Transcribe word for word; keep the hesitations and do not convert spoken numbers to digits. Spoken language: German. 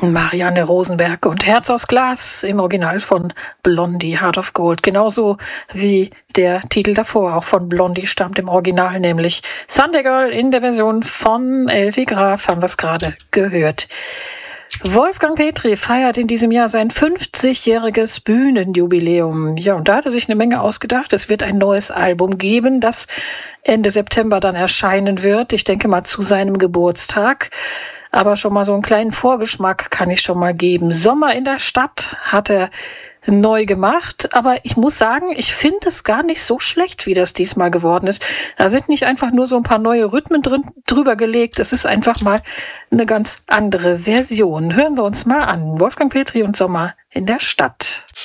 Marianne Rosenberg und Herz aus Glas im Original von Blondie, Heart of Gold. Genauso wie der Titel davor auch von Blondie stammt im Original, nämlich Sunday Girl in der Version von Elfie Graf, haben wir es gerade gehört. Wolfgang Petri feiert in diesem Jahr sein fünfzigjähriges Bühnenjubiläum. Ja, und da hat er sich eine Menge ausgedacht. Es wird ein neues Album geben, das Ende September dann erscheinen wird. Ich denke mal zu seinem Geburtstag. Aber schon mal so einen kleinen Vorgeschmack kann ich schon mal geben. Sommer in der Stadt hat er neu gemacht, aber ich muss sagen, ich finde es gar nicht so schlecht, wie das diesmal geworden ist. Da sind nicht einfach nur so ein paar neue Rhythmen drin, drüber gelegt, es ist einfach mal eine ganz andere Version. Hören wir uns mal an. Wolfgang Petri und Sommer in der Stadt.